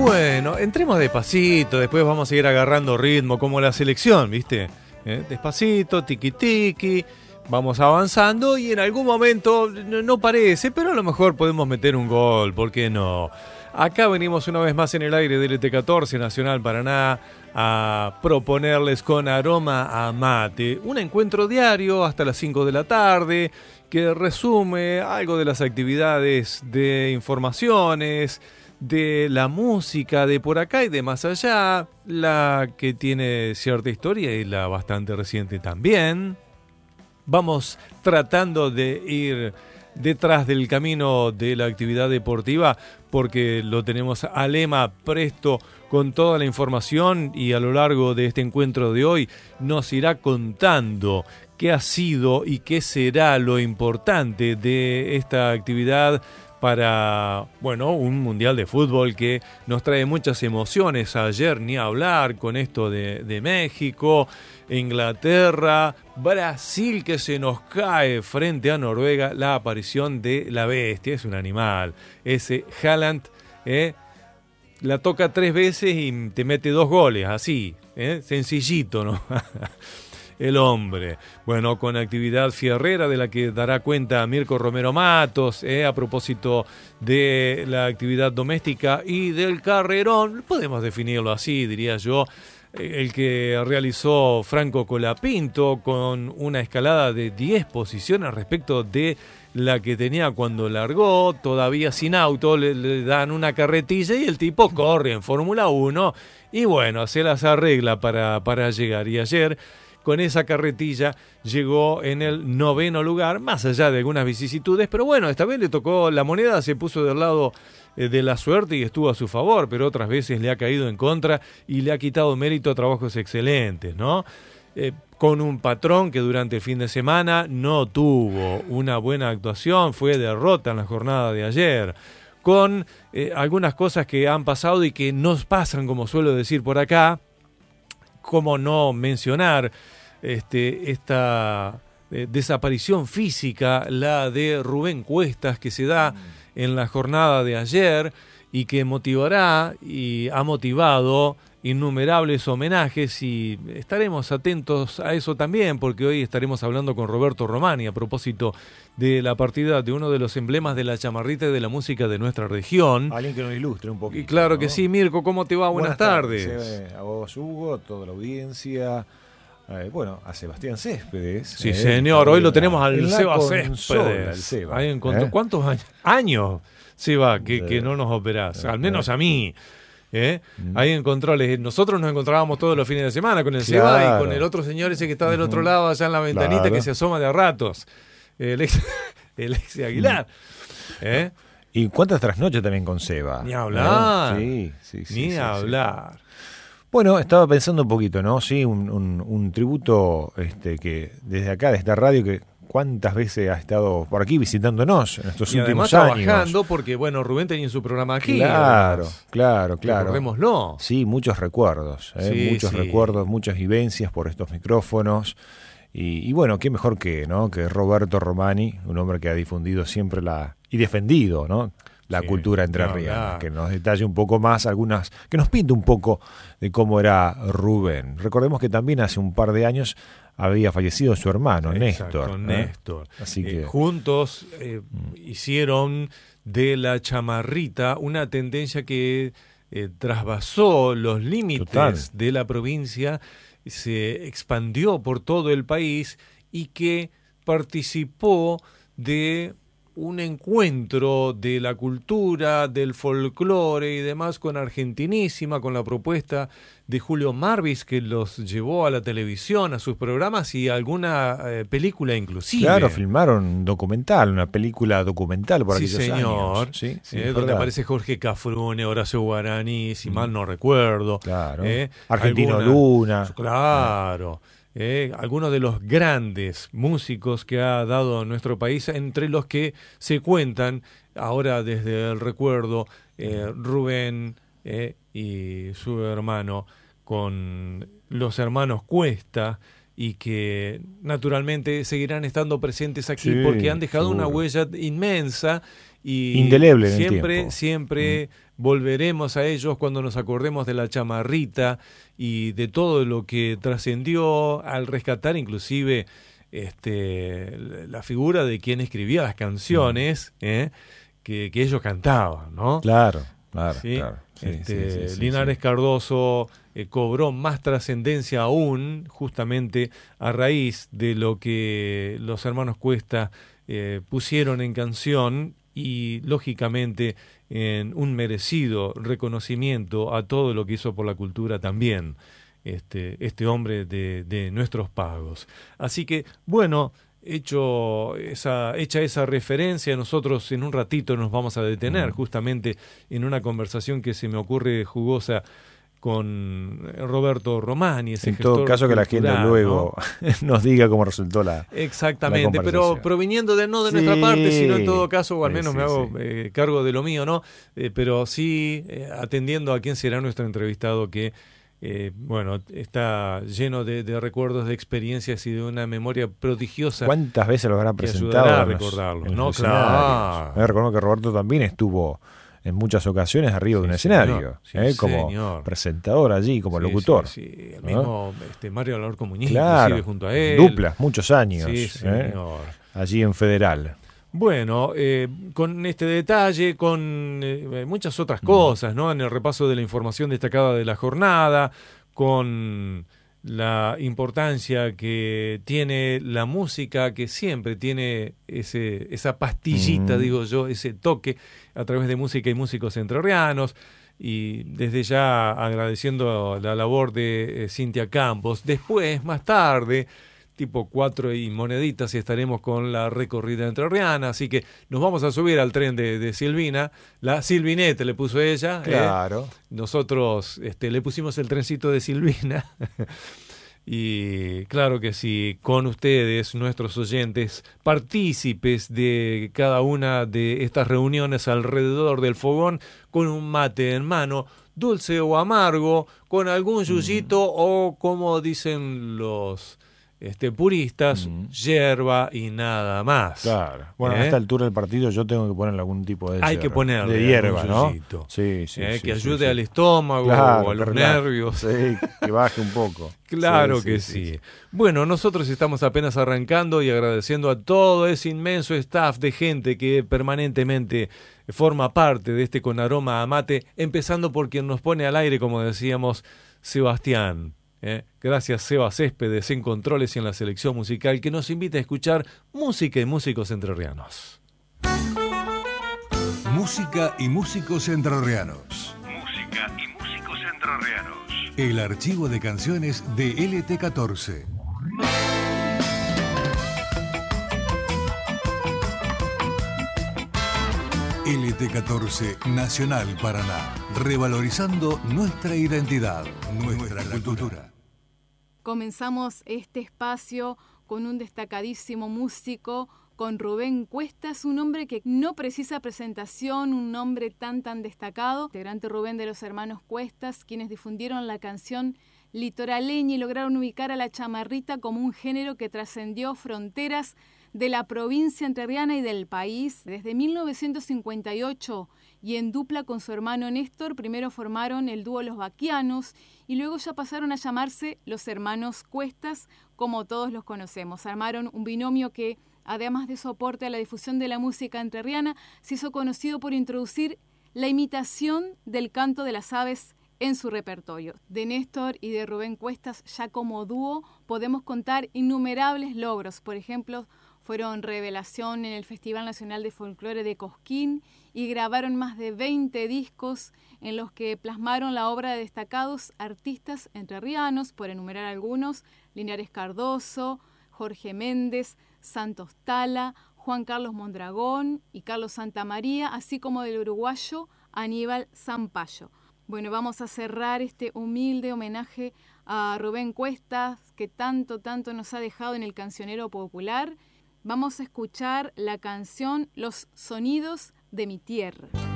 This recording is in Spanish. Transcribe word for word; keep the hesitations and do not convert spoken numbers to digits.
Bueno, entremos despacito, después vamos a ir agarrando ritmo, como la selección, ¿viste? ¿Eh? Despacito, tiki tiki, vamos avanzando y en algún momento, no, no parece, pero a lo mejor podemos meter un gol, ¿por qué no? Acá venimos una vez más en el aire del E T catorce Nacional Paraná a proponerles con aroma a mate un encuentro diario hasta las cinco de la tarde que resume algo de las actividades de informaciones, de la música de por acá y de más allá, la que tiene cierta historia y la bastante reciente también. Vamos tratando de ir detrás del camino de la actividad deportiva porque lo tenemos a Lema presto con toda la información y a lo largo de este encuentro de hoy nos irá contando qué ha sido y qué será lo importante de esta actividad para, bueno, un mundial de fútbol que nos trae muchas emociones. Ayer ni hablar con esto de, de México, Inglaterra, Brasil que se nos cae frente a Noruega, la aparición de la bestia, es un animal, ese Haaland, eh, la toca tres veces y te mete dos goles, así, eh, sencillito, ¿no? El hombre. Bueno, con actividad fierrera de la que dará cuenta Mirko Romero Matos, eh, a propósito de la actividad doméstica y del carrerón, podemos definirlo así, diría yo, el que realizó Franco Colapinto con una escalada de diez posiciones respecto de la que tenía cuando largó, todavía sin auto, le, le dan una carretilla y el tipo corre en Fórmula uno y bueno, se las arregla para, para llegar. Y ayer, con esa carretilla, llegó en el noveno lugar, más allá de algunas vicisitudes, pero bueno, esta vez le tocó, la moneda se puso del lado eh, de la suerte y estuvo a su favor, pero otras veces le ha caído en contra y le ha quitado mérito a trabajos excelentes, ¿no? Eh, con un patrón que durante el fin de semana no tuvo una buena actuación, fue derrota en la jornada de ayer, con eh, algunas cosas que han pasado y que nos pasan, como suelo decir por acá. Cómo no mencionar este, esta eh, desaparición física, la de Rubén Cuestas, que se da en la jornada de ayer y que motivará y ha motivado innumerables homenajes, y estaremos atentos a eso también porque hoy estaremos hablando con Roberto Romani a propósito de la partida de uno de los emblemas de la chamarrita y de la música de nuestra región. Alguien que nos ilustre un poquito. Y claro, ¿no? Que sí, Mirko, ¿cómo te va? Buenas, Buenas tardes. tardes. A vos, Hugo, a toda la audiencia. Eh, bueno, a Sebastián Céspedes. Sí, eh, señor, hoy lo tenemos al Seba consola, Céspedes. Seba, Ahí encontró, ¿eh? ¿Cuántos años? Años, Seba, que, sí. que no nos operás, al menos a mí. ¿Eh? Mm. Ahí encontró, nosotros nos encontrábamos todos los fines de semana con el claro. Seba y con el otro señor ese que está del uh-huh. otro lado allá en la ventanita, claro. que se asoma de a ratos, el ex, el ex Aguilar. ¿Eh? ¿Y cuántas trasnoches también con Seba? Ni hablar. ¿Eh? Sí, sí, sí, Ni sí, hablar. Sí. Bueno, estaba pensando un poquito, ¿no? Sí, un, un, un tributo este, que desde acá, de esta radio, que cuántas veces ha estado por aquí visitándonos en estos y últimos además años. Trabajando porque, bueno, Rubén tenía su programa aquí. Claro, además. claro, claro. Recordémoslo. Sí, muchos recuerdos, ¿eh? sí, muchos sí. recuerdos, muchas vivencias por estos micrófonos. Y, y bueno, qué mejor que, ¿no? que Roberto Romani, un hombre que ha difundido siempre la y defendido, ¿no? la sí, cultura entrerriana, no, que nos detalle un poco más algunas, que nos pinte un poco de cómo era Rubén. Recordemos que también hace un par de años había fallecido su hermano, Exacto, Néstor. ¿eh? Néstor. Así que eh, juntos eh, mm. hicieron de la chamarrita una tendencia que eh, trasvasó los límites Total. de la provincia, se expandió por todo el país y que participó de un encuentro de la cultura, del folclore y demás con Argentinísima, con la propuesta de Julio Marvis, que los llevó a la televisión, a sus programas y a alguna eh, película inclusive. Claro, filmaron un documental, una película documental por sí, aquellos señor. años. Sí, sí, eh, donde aparece Jorge Cafrune, Horacio Guaraní, si mm. mal no recuerdo. Claro. Eh, Argentino alguna, Luna. Claro. Eh, algunos de los grandes músicos que ha dado nuestro país, entre los que se cuentan ahora desde el recuerdo eh, Rubén eh, y su hermano, con los hermanos Cuesta, y que naturalmente seguirán estando presentes aquí, sí, porque han dejado seguro. una huella inmensa y indeleble en el siempre, tiempo. siempre mm. volveremos a ellos cuando nos acordemos de la chamarrita y de todo lo que trascendió al rescatar inclusive este, la figura de quien escribía las canciones mm. ¿eh? que, que ellos cantaban, ¿no? Claro, claro, ¿Sí? claro. Sí, este, sí, sí, Linares sí. Cardoso eh, cobró más trascendencia aún justamente a raíz de lo que los hermanos Cuesta eh, pusieron en canción y lógicamente en un merecido reconocimiento a todo lo que hizo por la cultura también este, este hombre de, de nuestros pagos. Así que bueno, hecho esa, hecha esa referencia, nosotros en un ratito nos vamos a detener uh-huh. justamente en una conversación que se me ocurre jugosa con Roberto Romani, ese en todo caso que cultural, la gente luego ¿no? nos diga cómo resultó la exactamente, la pero proviniendo de no de sí, nuestra parte, sino en todo caso, o al sí, menos sí, me hago sí. eh, cargo de lo mío, ¿no? Eh, pero sí eh, atendiendo a quién será nuestro entrevistado que Eh, bueno, está lleno de, de recuerdos, de experiencias y de una memoria prodigiosa. ¿Cuántas veces lo habrá presentado? A en los, recordarlo, en ¿no? los Claro. Me recuerdo que Roberto también estuvo en muchas ocasiones arriba sí, de un escenario, sí, ¿eh? como señor. presentador allí, como sí, locutor. Sí, sí. El mismo ¿no? este, Mario Alarco Muñiz, claro, inclusive junto a él. Duplas, muchos años. Sí, ¿eh? Allí en Federal. Bueno, eh, con este detalle, con eh, muchas otras cosas, ¿no? En el repaso de la información destacada de la jornada, con la importancia que tiene la música, que siempre tiene ese, esa pastillita, mm. digo yo, ese toque a través de música y músicos entrerrianos, y desde ya agradeciendo la labor de eh, Cintia Campos. Después, más tarde, tipo cuatro y moneditas, y estaremos con la recorrida entrerriana, así que nos vamos a subir al tren de, de Silvina, la Silvinete le puso ella, claro. ¿eh? Nosotros este, le pusimos el trencito de Silvina, y claro que sí, con ustedes, nuestros oyentes, partícipes de cada una de estas reuniones alrededor del fogón, con un mate en mano, dulce o amargo, con algún yuyito mm. o como dicen los Este, puristas, mm. yerba y nada más. Claro. Bueno, ¿eh? a esta altura del partido yo tengo que ponerle algún tipo de Hay yerba, que ponerle de hierba, ¿no? Sí, sí, ¿eh? sí. Que sí, ayude sí. al estómago claro, o a los claro. nervios. Sí, que baje un poco. Claro sí, que sí, sí. sí. Bueno, nosotros estamos apenas arrancando y agradeciendo a todo ese inmenso staff de gente que permanentemente forma parte de este Con Aroma a Mate, empezando por quien nos pone al aire, como decíamos, Sebastián. Eh, gracias Seba Céspedes en controles y en la selección musical, que nos invita a escuchar música y músicos entrerrianos. Música y músicos entrerrianos. Música y músicos entrerrianos. El archivo de canciones de L T catorce. L T catorce Nacional Paraná, revalorizando nuestra identidad, nuestra, nuestra cultura. Comenzamos este espacio con un destacadísimo músico, con Rubén Cuestas, un hombre que no precisa presentación, un nombre tan tan destacado, integrante Rubén de los hermanos Cuestas, quienes difundieron la canción litoraleña y lograron ubicar a la chamarrita como un género que trascendió fronteras de la provincia entrerriana y del país. Desde mil novecientos cincuenta y ocho, y en dupla con su hermano Néstor, primero formaron el dúo Los Baquianos y luego ya pasaron a llamarse los hermanos Cuestas, como todos los conocemos. Armaron un binomio que, además de su aporte a la difusión de la música entrerriana, se hizo conocido por introducir la imitación del canto de las aves en su repertorio. De Néstor y de Rubén Cuestas, ya como dúo, podemos contar innumerables logros. Por ejemplo, fueron revelación en el Festival Nacional de Folclore de Cosquín y grabaron más de veinte discos en los que plasmaron la obra de destacados artistas entrerrianos, por enumerar algunos: Linares Cardoso, Jorge Méndez, Santos Tala, Juan Carlos Mondragón y Carlos Santamaría, así como del uruguayo Aníbal Zampayo. Bueno, vamos a cerrar este humilde homenaje a Rubén Cuestas, que tanto, tanto nos ha dejado en el cancionero popular. Vamos a escuchar la canción Los Sonidos de mi Tierra.